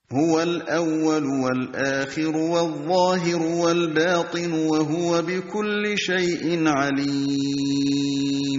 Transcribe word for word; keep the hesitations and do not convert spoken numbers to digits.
هو الأول والآخر والظاهر والباطن وهو بكل شيء عليم